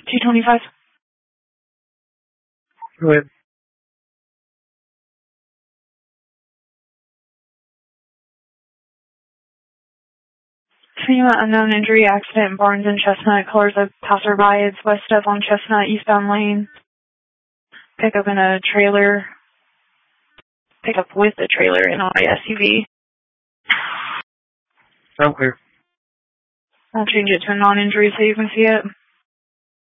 225. Go ahead. FEMA unknown injury accident in Barnes and Chestnut. Colors of passerby. It's west of on Chestnut, eastbound lane. Pickup in a trailer. Pickup with a trailer in an SUV. I'm clear. I'll change it to a non-injury so you can see it.